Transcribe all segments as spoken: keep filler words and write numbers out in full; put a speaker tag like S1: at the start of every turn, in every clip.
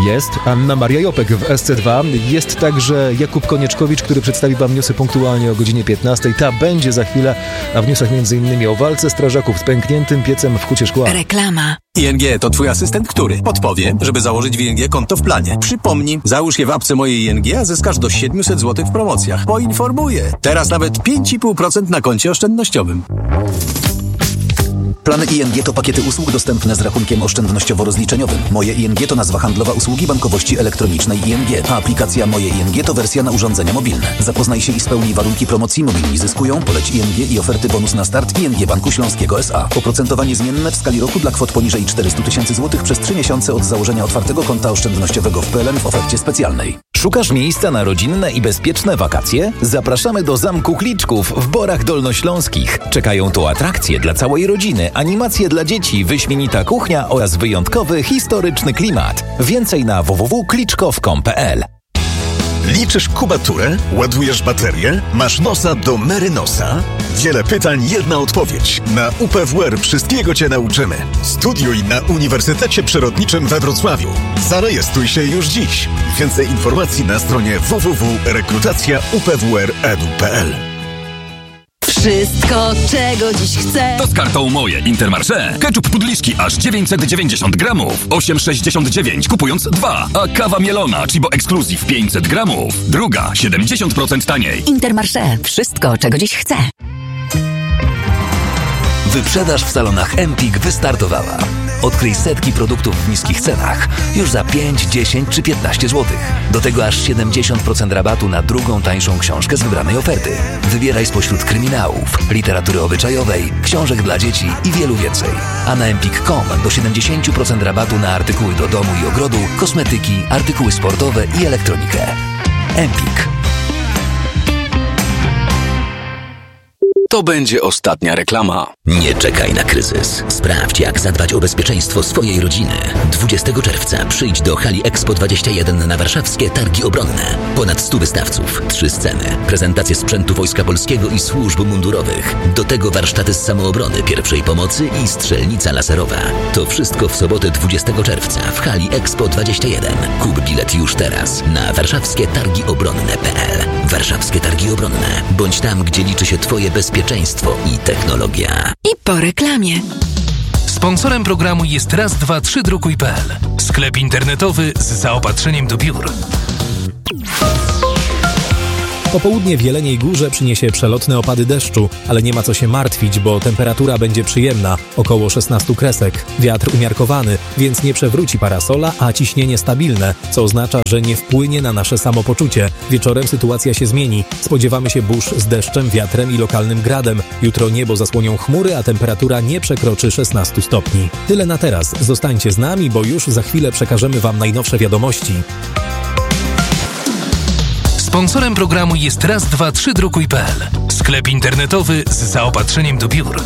S1: Jest Anna Maria Jopek w S C dwa. Jest także Jakub Konieczkowicz, który przedstawi wam newsy punktualnie o godzinie piętnastej. Ta będzie za chwilę, a w newsach między innymi o walce strażaków z pękniętym piecem w Hucie Szkła.
S2: Reklama.
S3: I N G to twój asystent, który podpowie, żeby założyć w I N G konto w planie. Przypomnij, załóż je w apce mojej I N G, a zyskasz do siedemset złotych w promocjach. Poinformuję. Teraz nawet pięć i pół procent na koncie oszczędnościowym.
S4: Plany I N G to pakiety usług dostępne z rachunkiem oszczędnościowo-rozliczeniowym. Moje I N G to nazwa handlowa usługi bankowości elektronicznej I N G, a aplikacja Moje I N G to wersja na urządzenia mobilne. Zapoznaj się i spełnij warunki promocji. Mobilni zyskują, poleć I N G i oferty bonus na start I N G Banku Śląskiego S A. Oprocentowanie zmienne w skali roku dla kwot poniżej czterysta tysięcy złotych przez trzy miesiące od założenia otwartego konta oszczędnościowego w P L N w ofercie specjalnej.
S5: Szukasz miejsca na rodzinne i bezpieczne wakacje? Zapraszamy do Zamku Kliczków w Borach Dolnośląskich. Czekają tu atrakcje dla całej rodziny, animacje dla dzieci, wyśmienita kuchnia oraz wyjątkowy, historyczny klimat. Więcej na w w w kropka kliczkow kropka com kropka p l.
S6: Liczysz kubaturę? Ładujesz baterię? Masz nosa do Merynosa? Wiele pytań, jedna odpowiedź. Na U P W R wszystkiego Cię nauczymy. Studiuj na Uniwersytecie Przyrodniczym we Wrocławiu. Zarejestruj się już dziś. Więcej informacji na stronie w w w kropka rekrutacja u p w r kropka e d u kropka p l.
S2: Wszystko, czego dziś chcę.
S7: To z kartą Moje Intermarché. Ketchup pudliszki aż dziewięćset dziewięćdziesiąt gramów. osiem sześćdziesiąt dziewięć kupując dwa. A kawa mielona Chibo Exclusive pięćset gramów. Druga siedemdziesiąt procent taniej.
S2: Intermarché. Wszystko, czego dziś chcę.
S5: Wyprzedaż w salonach Empik wystartowała. Odkryj setki produktów w niskich cenach. Już za pięć, dziesięć czy piętnaście złotych. Do tego aż siedemdziesiąt procent rabatu na drugą tańszą książkę z wybranej oferty. Wybieraj spośród kryminałów, literatury obyczajowej, książek dla dzieci i wielu więcej. A na empik kropka com do siedemdziesiąt procent rabatu na artykuły do domu i ogrodu, kosmetyki, artykuły sportowe i elektronikę. Empik.
S3: To będzie ostatnia reklama.
S8: Nie czekaj na kryzys. Sprawdź, jak zadbać o bezpieczeństwo swojej rodziny. dwudziestego czerwca przyjdź do hali Expo dwadzieścia jeden na warszawskie Targi Obronne. Ponad stu wystawców, trzy sceny, prezentacje sprzętu Wojska Polskiego i służb mundurowych. Do tego warsztaty z samoobrony, pierwszej pomocy i strzelnica laserowa. To wszystko w sobotę dwudziestego czerwca w hali Expo dwadzieścia jeden. Kup bilet już teraz na warszawskie targi obronne kropka p l. Warszawskie Targi Obronne. Bądź tam, gdzie liczy się Twoje bezpieczeństwo i technologia.
S2: I po reklamie.
S9: Sponsorem programu jest raz dwa trzy drukuj kropka p l. Sklep internetowy z zaopatrzeniem do biur.
S1: Popołudnie w Jeleniej Górze przyniesie przelotne opady deszczu, ale nie ma co się martwić, bo temperatura będzie przyjemna, około szesnaście kresek. Wiatr umiarkowany, więc nie przewróci parasola, a ciśnienie stabilne, co oznacza, że nie wpłynie na nasze samopoczucie. Wieczorem sytuacja się zmieni. Spodziewamy się burz z deszczem, wiatrem i lokalnym gradem. Jutro niebo zasłonią chmury, a temperatura nie przekroczy szesnaście stopni. Tyle na teraz. Zostańcie z nami, bo już za chwilę przekażemy Wam najnowsze wiadomości.
S9: Sponsorem programu jest raz dwa trzy drukuj kropka p l. Sklep internetowy z zaopatrzeniem do biur.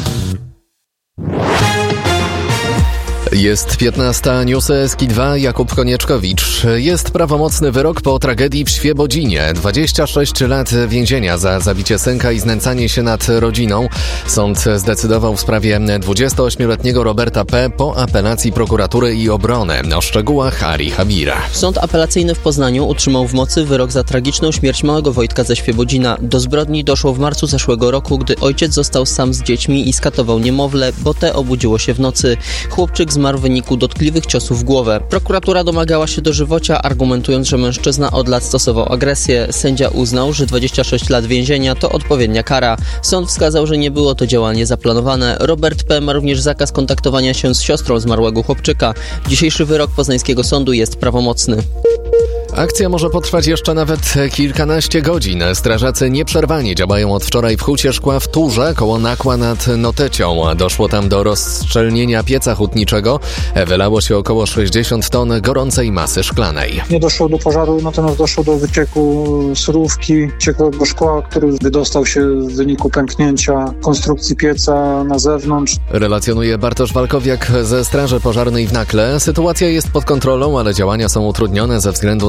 S10: Jest piętnasta, newsy S K dwa, Jakub Konieczkowicz. Jest prawomocny wyrok po tragedii w Świebodzinie. dwadzieścia sześć lat więzienia za zabicie synka i znęcanie się nad rodziną. Sąd zdecydował w sprawie dwudziestoośmioletniego Roberta P. po apelacji prokuratury i obrony. O szczegółach Ari Habira.
S11: Sąd apelacyjny w Poznaniu utrzymał w mocy wyrok za tragiczną śmierć małego Wojtka ze Świebodzina. Do zbrodni doszło w marcu zeszłego roku, gdy ojciec został sam z dziećmi i skatował niemowlę, bo te obudziło się w nocy. Chłopczyk zmarł w wyniku dotkliwych ciosów w głowę. Prokuratura domagała się dożywocia, argumentując, że mężczyzna od lat stosował agresję. Sędzia uznał, że dwadzieścia sześć lat więzienia to odpowiednia kara. Sąd wskazał, że nie było to działanie zaplanowane. Robert P. ma również zakaz kontaktowania się z siostrą zmarłego chłopczyka. Dzisiejszy wyrok poznańskiego sądu jest prawomocny.
S10: Akcja może potrwać jeszcze nawet kilkanaście godzin. Strażacy nieprzerwanie działają od wczoraj w Hucie Szkła w Turze, koło Nakła nad Notecią. Doszło tam do rozszczelnienia pieca hutniczego. Wylało się około sześćdziesiąt ton gorącej masy szklanej.
S12: Nie doszło do pożaru, natomiast doszło do wycieku surówki, ciekłego szkła, który wydostał się w wyniku pęknięcia konstrukcji pieca na zewnątrz.
S10: Relacjonuje Bartosz Walkowiak ze Straży Pożarnej w Nakle. Sytuacja jest pod kontrolą, ale działania są utrudnione ze względu na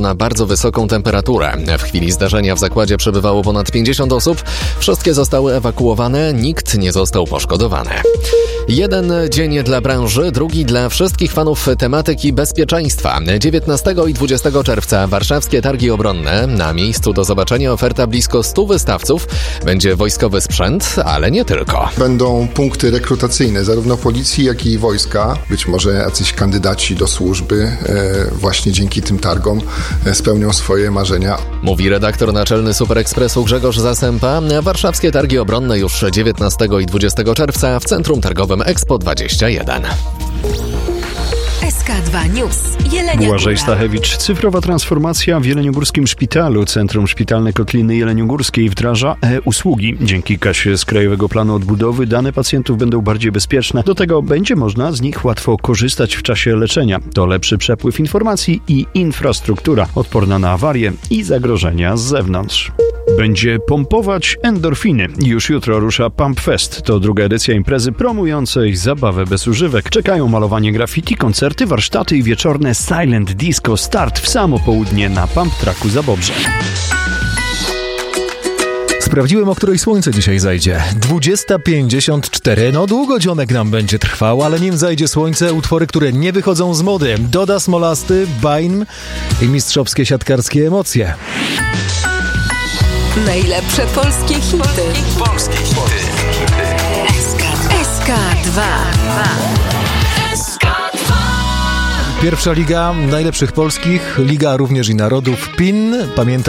S10: na bardzo wysoką temperaturę. W chwili zdarzenia w zakładzie przebywało ponad pięćdziesiąt osób. Wszystkie zostały ewakuowane, nikt nie został poszkodowany. Jeden dzień dla branży, drugi dla wszystkich fanów tematyki bezpieczeństwa. dziewiętnastego i dwudziestego czerwca warszawskie targi obronne. Na miejscu do zobaczenia oferta blisko stu wystawców. Będzie wojskowy sprzęt, ale nie tylko.
S13: Będą punkty rekrutacyjne zarówno policji, jak i wojska. Być może jacyś kandydaci do służby e, właśnie dzięki tym targom e, spełnią swoje marzenia.
S10: Mówi redaktor naczelny Super Expressu Grzegorz Zasępa. Warszawskie targi obronne już dziewiętnastego i dwudziestego czerwca w Centrum Targowym Expo dwadzieścia jeden.
S2: S K dwa News. Jelenia
S14: Błażej
S2: Góra.
S14: Stachewicz. Cyfrowa transformacja w Jeleniogórskim Szpitalu. Centrum Szpitalne Kotliny Jeleniogórskiej wdraża e-usługi. Dzięki kasie z Krajowego Planu Odbudowy dane pacjentów będą bardziej bezpieczne. Do tego będzie można z nich łatwo korzystać w czasie leczenia. To lepszy przepływ informacji i infrastruktura odporna na awarie i zagrożenia z zewnątrz. Będzie pompować endorfiny. Już jutro rusza Pump Fest. To druga edycja imprezy promującej zabawę bez używek. Czekają malowanie graffiti, koncerty, warsztaty i wieczorne silent disco. Start w samo południe na Pump Tracku Zabobrze.
S1: Sprawdziłem, o której słońce dzisiaj zajdzie. dwudziesta pięćdziesiąt cztery. No długo dzionek nam będzie trwał, ale nim zajdzie słońce, utwory, które nie wychodzą z mody. Doda Smolasty, Bain i mistrzowskie siatkarskie emocje.
S2: Najlepsze polskie hity.
S5: Polskie hity.
S2: S K dwa.
S1: Pierwsza liga najlepszych polskich, liga również i narodów. P I N, pamięta